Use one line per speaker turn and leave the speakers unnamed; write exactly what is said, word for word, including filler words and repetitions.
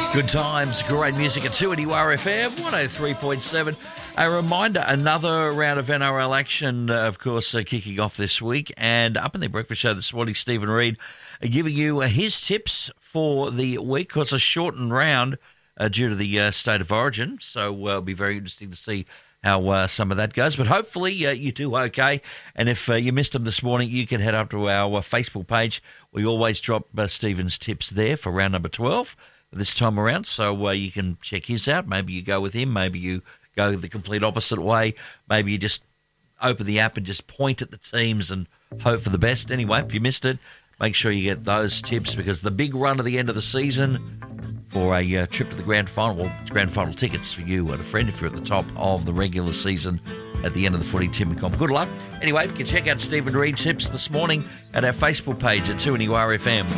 Good times, great music at two N U R F M, one oh three point seven. A reminder, another round of N R L action, uh, of course, uh, kicking off this week. And up in the breakfast show this morning, Stephen Reid uh, giving you uh, his tips for the week. Of course, a shortened round uh, due to the uh, state of origin. So uh, it'll be very interesting to see how uh, some of that goes. But hopefully uh, you do okay. And if uh, you missed them this morning, you can head up to our uh, Facebook page. We always drop uh, Stephen's tips there for round number twelve. This time around, so uh, you can check his out. Maybe you go with him. Maybe you go the complete opposite way. Maybe you just open the app and just point at the teams and hope for the best. Anyway, if you missed it, make sure you get those tips because the big run at the end of the season for a uh, trip to the grand final, well, grand final tickets for you and a friend if you're at the top of the regular season at the end of the footy, Tim and Com. Good luck. Anyway, you can check out Stephen Reid tips this morning at our Facebook page at two N U R F M.